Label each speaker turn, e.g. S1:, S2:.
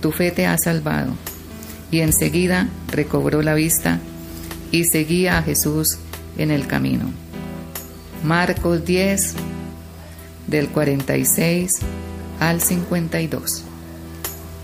S1: tu fe te ha salvado. Y enseguida recobró la vista y seguía a Jesús en el camino. Marcos 10, del 46 al 52.